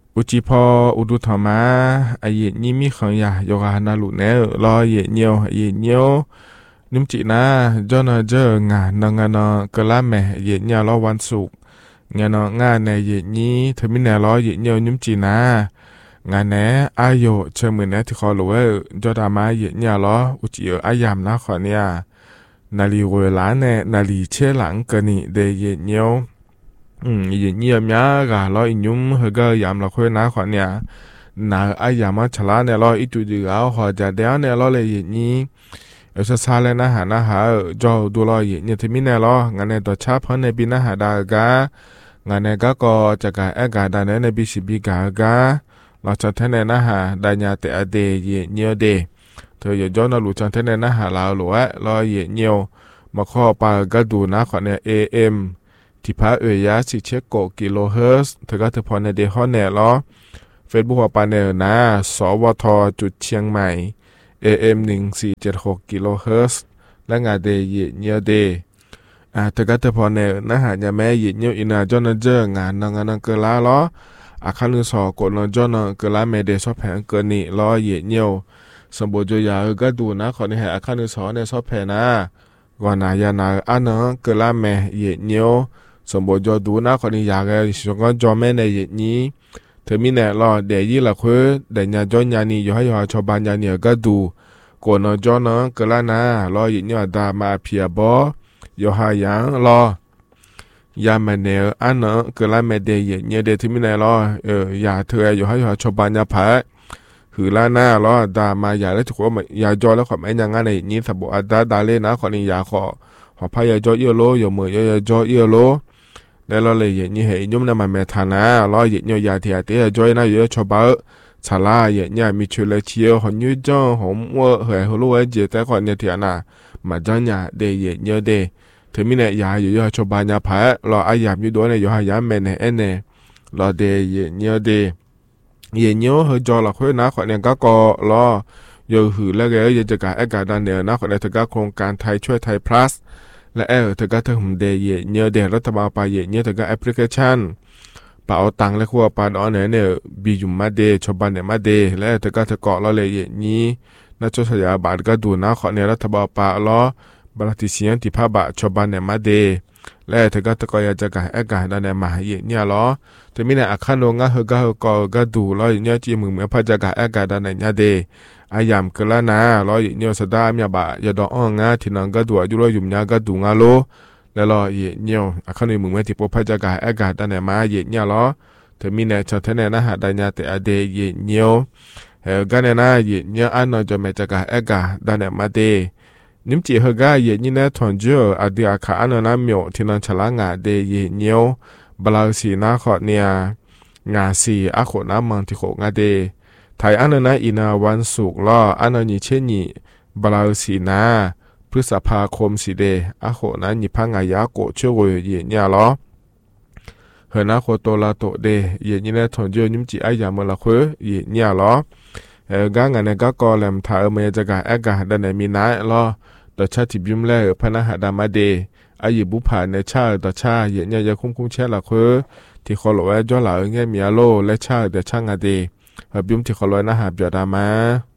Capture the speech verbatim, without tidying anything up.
อุจิพออุดุธรรมาไอเยนี่มีขังยาโยกานาลุเนอรอเยเนียวเยเนียวนิมจินะจอนเจองานงานกะลาแม่เยเนียรอวันศุกร์งานงานในเยนี้เธอไม่แน่รอเยเนียวนิมจินะงานแหนอายโยเชื่อมือแน่ที่คอรู้ว่าจอดามาเยเนียรออุจิเอออายามนะขอเนี่ยนาลีเวลาเนนาลีเชหลังกันนี่เดเยเนียวอืมเยเนียมีอะไรรออินยุมเฮก็ยามเราคุยนะขอเนี่ยนาอายามาฉลาเนี่ยรออีจุดเดียวหอจะเดียวเนี่ยรอเลยเยนี้เออซาเลนะหานะหาจอดูรอเยเนี่ยที่มีเนี่ยรองานในตัวชาพันในปีนะหาดากางานในก็ก็จะกาเอกาดานในปีสิบปีกากาเราจะเทนนะหาดานยาเตอเดเยเนียวเดเธออย่าย้อนเราจะเทนนะหาเราหรือว่ารอเยเนียวมาข้อปากระดูนะขอเนี่ย เอ เอ็ม ที่พาเอยาสิเชโกกิโลเฮิรตซ์เธอก็เธอพอในเดฮอนเนี่ยรอเฟซบุ๊กว่าปาเนอนะสวทจุดเชียงใหม่ เอ เอ็ม หนึ่งสี่เจ็ดหกกิโลเฮิรตซ์และงานเดเยเนียวเดอ่าเธอก็เธอพอในนะหายาแม่เยเนียวอินาจอนเจองานนางานเกล้าล้ออาคารนึงสอกดนจอนเกล้าเมเดซอแผงเกินนี่ล้อเยเนียวสมบูรณ์ยาก็ดูนะขอในหาอาคารนึงสอในซอแผงนะก่อนนายานาอันนั้นเกล้าเมเยเนียวสมบูรณ์ดูนะขอในยาแกสงก็จอแม่ในเยนี้เธอมีแน่รอเดี๋ยวยี่ละคุยเดี๋ยวยาจอนยานี่อยู่ให้ยาชาวบ้านยาเนี่ยก็ดูก่อนจอนเกล้านะรอเยเนียวดามาเพียบอยู่หายังรอยามันเนออันนั้นก็ลาเมเดยเนี่ยเดที่มีไหนรอเออยาเธออยู่ให้ชาวบ้านยาผาหือลาหน้ารอดามาอยาแล้วถูกว่ายาจอแล้วขอไม่ยังงั้นในนี้สบอัดาดาเลนะขอนี่ยาขอขอพายาจอเยโลอยู่มือยาจอเยโลแล้วเราเลยอย่างนี้เห็นยุ่มน้ำมันเมทานะรออย่างนี้ยาที่อาเตียจอยนะอยู่ชาวบ้านชาลาอย่างนี้มีช่วยเลยเชียวหอนยุ่จ้องหอมว่าเหื่อยหัวรู้ว่าเจแต่ขอเนี่ยที่น่ะมาจันยาเดยเยเดเธอมีเนี่ยยาอยู่ยาชาวบ้านยาผารออายามอยู่ด้วยเนี่ยอยู่หายามเมนเอเนรอเดยเยเดเยเนียวเฮจอละคุยนะขอเนี่ยก็ก็รออยู่หือแล้วก็ยังจะการเอกาดันเนี่ยนะขอเนี่ยเธอก็โครงการไทยช่วยไทย plus และเออเธอก็เธอหุ่นเดยเนียวเดรัฐบาลไปเยเนียวเธอก็แอปพลิเคชันป่าเอาตังและขั้วปานอ๋อเนี่ยเนี่ยบีจุมมาเดชาวบ้านเนี่ยมาเดและเธอก็เธอเกาะเราเลยเยนี้นักโจทยาบาลก็ดูนะขอเนี่ยรัฐบาลป่าล้อบริษัทที่พาบะชาวบ้านเนี่ยมาเดและเธอก็ตะกอยจะการเอกาดันเนี่ยมาเยเนี่ยล้อแต่มีเนี่ยอาคารโรงงานเฮก็เฮก็ก็ดูล้อเนี่ยจีมึงเหมือนพาจะการเอกาดันเนี่ยเดอายามกละนะล้อเนี่ยสดามีบะยาดองงาที่นั่งก็ดูอยู่ล้อยุ่มยาก็ดูงาโลแล้วล้อเยเนี่ยอาคารในมึงเหมือนที่พาจะการเอกาดันเนี่ยมาเยเนี่ยล้อแต่มีเนี่ยชาวเทเนี่ยนะหาดันเนี่ยแต่อเดเยเนี่ยเฮก็เนี่ยนะเยเนี่ยอันนั้นจะไม่จะการเอกาดันเนี่ยมาเดนิมจีเฮกาเยนี่นะทอนเจออดีอาคาอันนั้นมีอที่นั่นฉลางาเดเยเนียวบลาสีนาขอเนี่ยงาสีอาโคน้ำมันที่โคงาเดไทยอันนั้นอินาวันสุกล้ออันนั้นนี่เช่นนี่บลาสีนาพฤษภาคมสีเดอาโคนั้นนี่พังอายาโกเชื่อเยเนี่ยล้อเฮนาโคโตลาโตเดเยนี่นะทอนเจอนิมจีอายามละคุเยเนี่ยล้อเออกางานเนี่ยก็กอแลมทาเอเมจะกาเอกาดันเนี่ยมีน้าล้อต่อชาติบิมแลพนักหาดามาเดอายุบุผ่านในชาต่อชาเย็นเนี่ยจะคุ้มคุ้มเช่ละคือที่ขอลอยจ่อหล่าเงี้ยมีอโลและชาเดช่างอเดบิมที่ขอลอยนะหาบยอดามา